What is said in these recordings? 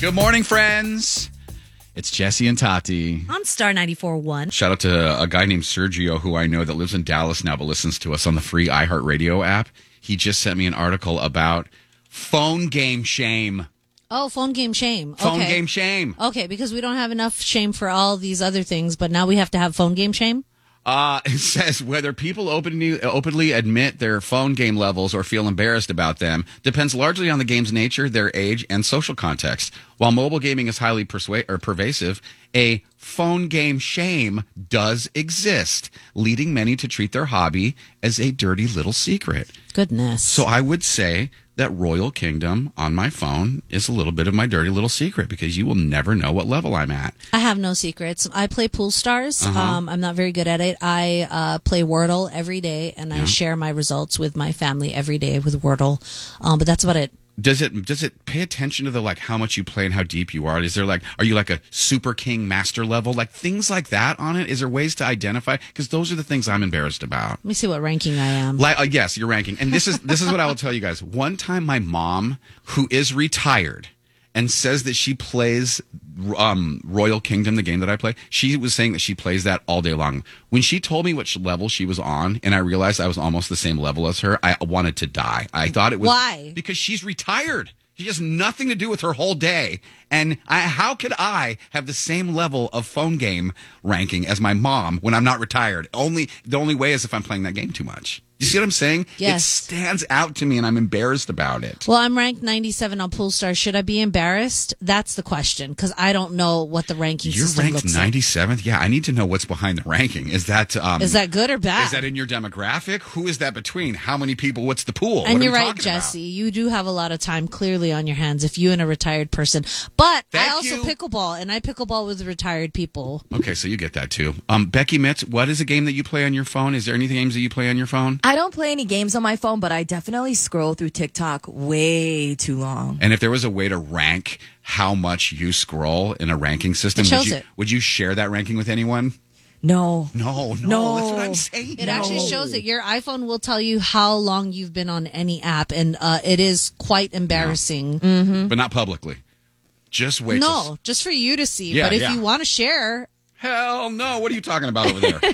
Good morning, friends. It's Jesse and Tati. On Star 94.1. Shout out to a guy named Sergio, who I know that lives in Dallas now, but listens to us on the free iHeartRadio app. He just sent me an article about phone game shame. Oh, phone game shame. Phone game shame. Okay, because we don't have enough shame for all these other things, but now we have to have phone game shame? It says whether people openly admit their phone game levels or feel embarrassed about them depends largely on the game's nature, their age, and social context. While mobile gaming is highly pervasive, a phone game shame does exist, leading many to treat their hobby as a dirty little secret. Goodness. So I would say that Royal Kingdom on my phone is a little bit of my dirty little secret because you will never know what level I'm at. I have no secrets. I play Pool Stars. I'm not very good at it. I play Wordle every day, and I share my results with my family every day with Wordle. But that's about it. Does it pay attention to the how much you play and how deep you are? Is there are you like a Super King Master level? Things like that on it? Is there ways to identify? Because those are the things I'm embarrassed about. Let me see what ranking I am. Yes, you're ranking. And this is what I will tell you guys. One time my mom, who is retired and says that she plays Royal Kingdom, the game that I play, she was saying that she plays that all day long. When she told me which level she was on, and I realized I was almost the same level as her, I wanted to die. I thought it was... Why? Because she's retired. She has nothing to do with her whole day. And how could I have the same level of phone game ranking as my mom when I'm not retired? The only way is if I'm playing that game too much. You see what I'm saying? Yes. It stands out to me, and I'm embarrassed about it. Well, I'm ranked 97 on Pool Stars. Should I be embarrassed? That's the question, because I don't know what the ranking system looks like. You're ranked 97th? Yeah, I need to know what's behind the ranking. Is that good or bad? Is that in your demographic? Who is that between? How many people? What's the pool? And you're right, Jesse. You do have a lot of time clearly on your hands if you're a retired person. But I also pickleball, and I pickleball with retired people. Okay, so you get that too. Becky Mitz, what is a game that you play on your phone? Is there any games that you play on your phone? I don't play any games on my phone, but I definitely scroll through TikTok way too long. And if there was a way to rank how much you scroll in a ranking system, would you share that ranking with anyone? No. That's what I'm saying. It actually shows that your iPhone will tell you how long you've been on any app, and it is quite embarrassing. No. Mm-hmm. But not publicly. Just wait. No, just for you to see. Yeah, but if you want to share... Hell no. What are you talking about over there?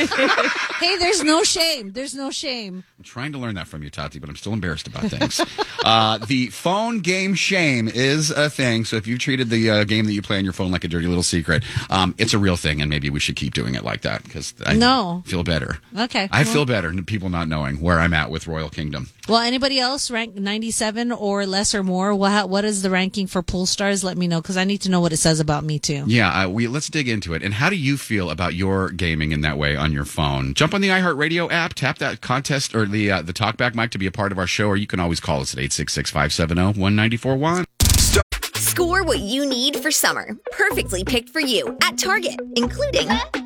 Hey, there's no shame. There's no shame. I'm trying to learn that from you, Tati, but I'm still embarrassed about things. The phone game shame is a thing. So if you've treated the game that you play on your phone like a dirty little secret, it's a real thing, and maybe we should keep doing it like that because I feel better. Okay. I feel better than people not knowing where I'm at with Royal Kingdom. Well, anybody else rank 97 or less or more? What is the ranking for Pool Stars? Let me know because I need to know what it says about me too. Yeah, let's dig into it. And how do you feel about your gaming in that way on your phone? Jump on the iHeartRadio app, tap that contest or the talkback mic to be a part of our show, or you can always call us at 866-570-1941. Score what you need for summer, perfectly picked for you at Target, including Up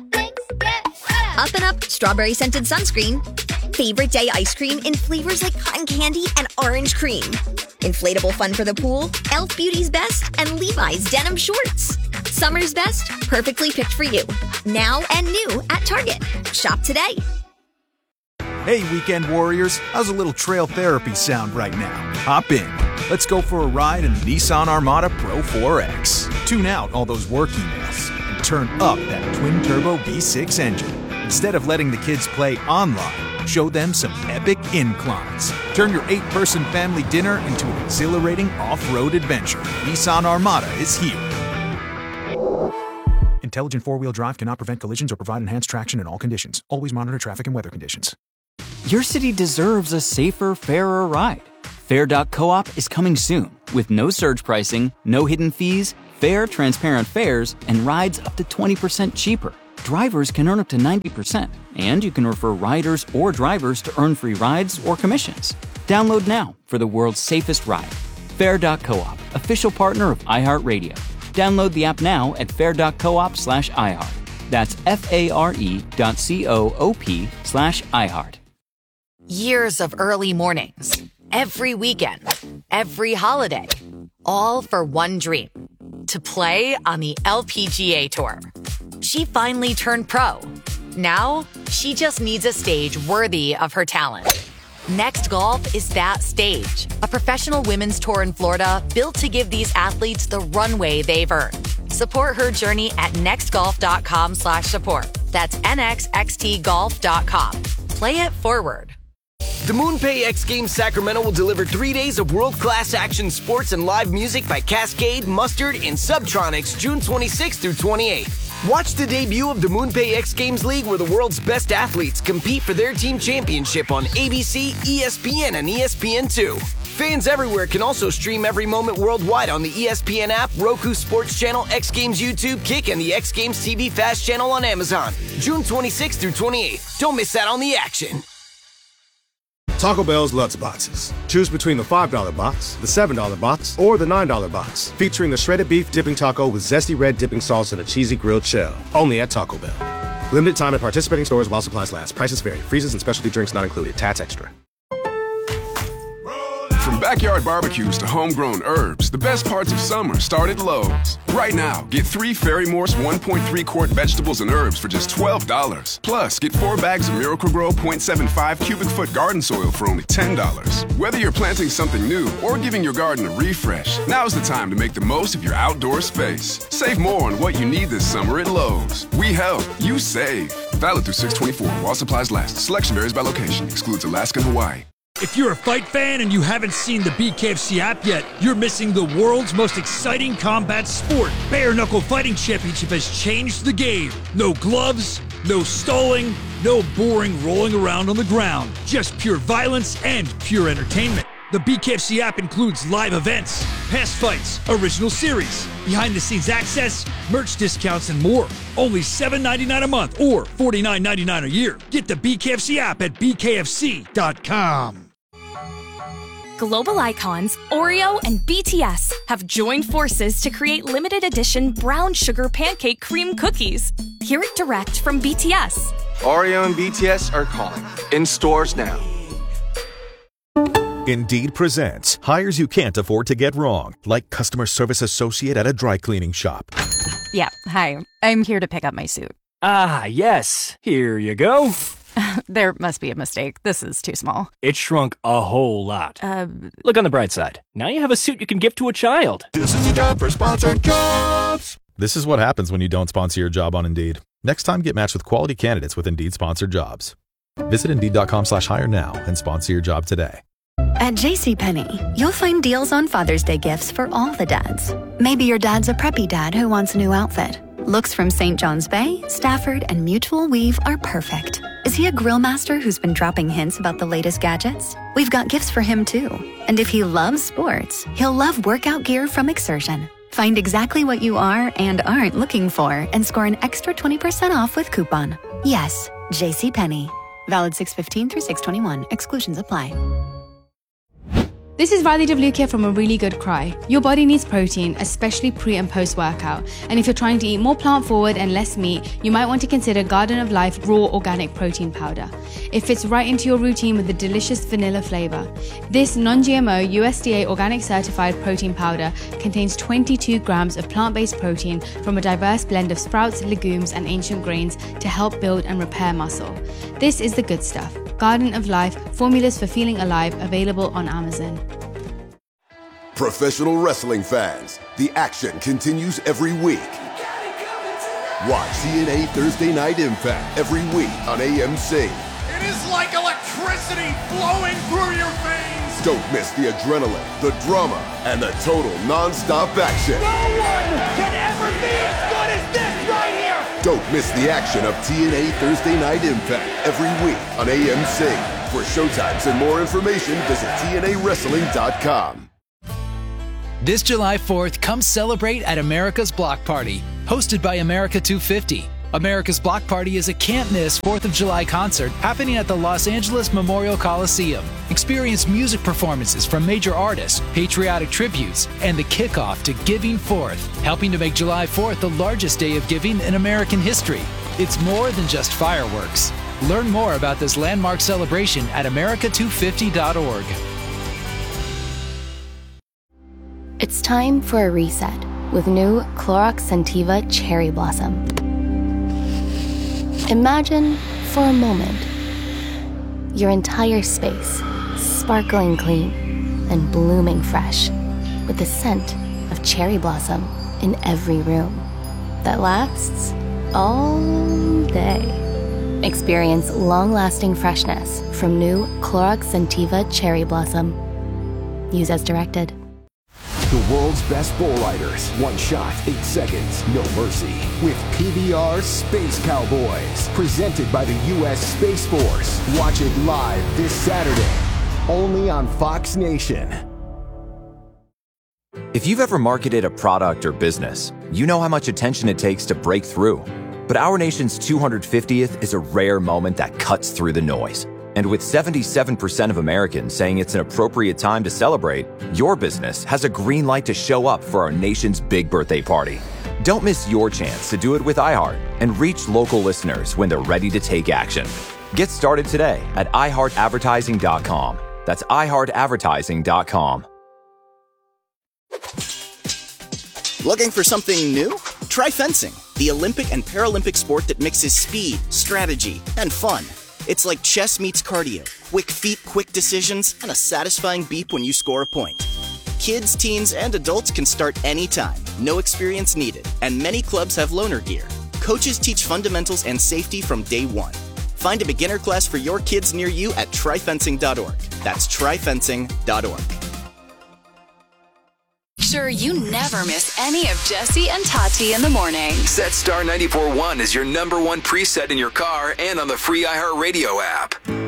and Up strawberry scented sunscreen, favorite day ice cream in flavors like cotton candy and orange cream, inflatable fun for the pool, Elf Beauty's Best, and Levi's denim shorts. Summer's best, perfectly picked for you. Now and new at Target. Shop today. Hey, weekend warriors, how's a little trail therapy sound right now? Hop in. Let's go for a ride in the Nissan Armada Pro 4X. Tune out all those work emails and turn up that twin-turbo V6 engine. Instead of letting the kids play online, show them some epic inclines. Turn your 8-person family dinner into an exhilarating off-road adventure. Nissan Armada is here. Intelligent four-wheel drive cannot prevent collisions or provide enhanced traction in all conditions. Always monitor traffic and weather conditions. Your city deserves a safer, fairer ride. Fair.coop is coming soon with no surge pricing, no hidden fees, fair, transparent fares, and rides up to 20% cheaper. Drivers can earn up to 90%, and you can refer riders or drivers to earn free rides or commissions. Download now for the world's safest ride. Fair.coop, official partner of iHeartRadio. Download the app now at fair.coop/iHeart. That's FARE.coop/iHeart. Years of early mornings, every weekend, every holiday, all for one dream, to play on the LPGA Tour. She finally turned pro. Now, she just needs a stage worthy of her talent. Next Golf is that stage. A professional women's tour in Florida built to give these athletes the runway they've earned. Support her journey at nextgolf.com/support. That's nxxtgolf.com. Play it forward. The MoonPay X Games Sacramento will deliver 3 days of world-class action sports and live music by Cascade, Mustard, and Subtronics June 26th through 28th. Watch the debut of the MoonPay X Games League where the world's best athletes compete for their team championship on ABC, ESPN, and ESPN2. Fans everywhere can also stream every moment worldwide on the ESPN app, Roku Sports Channel, X Games YouTube, Kick, and the X Games TV Fast Channel on Amazon. June 26th through 28th. Don't miss out on the action. Taco Bell's Lutz Boxes. Choose between the $5 box, the $7 box, or the $9 box, featuring the shredded beef dipping taco with zesty red dipping sauce and a cheesy grilled shell. Only at Taco Bell. Limited time at participating stores while supplies last. Prices vary. Freezes and specialty drinks not included. Tats extra. From backyard barbecues to homegrown herbs, the best parts of summer start at Lowe's. Right now, get 3 Fairy Morse 1.3 quart vegetables and herbs for just $12. Plus, get 4 bags of Miracle-Gro 0.75 cubic foot garden soil for only $10. Whether you're planting something new or giving your garden a refresh, now's the time to make the most of your outdoor space. Save more on what you need this summer at Lowe's. We help, you save. Valid through 6/24 while supplies last. Selection varies by location. Excludes Alaska and Hawaii. If you're a fight fan and you haven't seen the BKFC app yet, you're missing the world's most exciting combat sport. Bare Knuckle Fighting Championship has changed the game. No gloves, no stalling, no boring rolling around on the ground. Just pure violence and pure entertainment. The BKFC app includes live events, past fights, original series, behind-the-scenes access, merch discounts, and more. Only $7.99 a month or $49.99 a year. Get the BKFC app at bkfc.com. Global icons Oreo and BTS have joined forces to create limited edition brown sugar pancake cream cookies. Hear it direct from BTS. Oreo and BTS are calling. In stores now. Indeed presents hires you can't afford to get wrong, like customer service associate at a dry cleaning shop. Yeah, hi. I'm here to pick up my suit. Ah, yes. Here you go. There must be a mistake. This is too small. It shrunk a whole lot. Look on the bright side. Now you have a suit you can gift to a child. This is a job for sponsored jobs. This is what happens when you don't sponsor your job on Indeed. Next time, get matched with quality candidates with Indeed sponsored jobs. Visit Indeed.com/hire now and sponsor your job today. At JCPenney, you'll find deals on Father's Day gifts for all the dads. Maybe your dad's a preppy dad who wants a new outfit. Looks from St. John's Bay, Stafford, and Mutual Weave are perfect. Is he a grill master who's been dropping hints about the latest gadgets? We've got gifts for him too. And if he loves sports, he'll love workout gear from Exertion. Find exactly what you are and aren't looking for and score an extra 20% off with coupon. Yes, JCPenney. Valid 6/15 through 6/21. Exclusions apply. This is Radhi Devlukia from A Really Good Cry. Your body needs protein, especially pre and post workout. And if you're trying to eat more plant forward and less meat, you might want to consider Garden of Life Raw Organic Protein Powder. It fits right into your routine with a delicious vanilla flavor. This non-GMO USDA organic certified protein powder contains 22 grams of plant-based protein from a diverse blend of sprouts, legumes, and ancient grains to help build and repair muscle. This is the good stuff. Garden of Life, formulas for feeling alive, available on Amazon. Professional wrestling fans, the action continues every week. Watch TNA Thursday Night Impact every week on AMC. It is like electricity flowing through your veins. Don't miss the adrenaline, the drama, and the total non-stop action. No one can ever be as good as this right here. Don't miss the action of TNA Thursday Night Impact every week on AMC. For showtimes and more information, visit TNAWrestling.com. This July 4th, come celebrate at America's Block Party, hosted by America 250. America's Block Party is a can't-miss 4th of July concert happening at the Los Angeles Memorial Coliseum. Experience music performances from major artists, patriotic tributes, and the kickoff to Giving Forth, helping to make July 4th the largest day of giving in American history. It's more than just fireworks. Learn more about this landmark celebration at america250.org. It's time for a reset with new Clorox Scentiva Cherry Blossom. Imagine, for a moment, your entire space sparkling clean, and blooming fresh, with the scent of cherry blossom in every room that lasts all day. Experience long-lasting freshness from new Clorox Scentiva Cherry Blossom. Use as directed. The world's best bull riders. One shot, 8 seconds, no mercy. With PBR Space Cowboys. Presented by the U.S. Space Force. Watch it live this Saturday. Only on Fox Nation. If you've ever marketed a product or business, you know how much attention it takes to break through. But our nation's 250th is a rare moment that cuts through the noise. And with 77% of Americans saying it's an appropriate time to celebrate, your business has a green light to show up for our nation's big birthday party. Don't miss your chance to do it with iHeart and reach local listeners when they're ready to take action. Get started today at iHeartAdvertising.com. That's iHeartAdvertising.com. Looking for something new? Try fencing, the Olympic and Paralympic sport that mixes speed, strategy, and fun. It's like chess meets cardio. Quick feet, quick decisions, and a satisfying beep when you score a point. Kids, teens, and adults can start anytime. No experience needed. And many clubs have loaner gear. Coaches teach fundamentals and safety from day one. Find a beginner class for your kids near you at tryfencing.org. That's tryfencing.org. Sure, you never miss any of Jesse and Tati in the morning. Set Star 94.1 as your #1 preset in your car and on the free iHeartRadio app.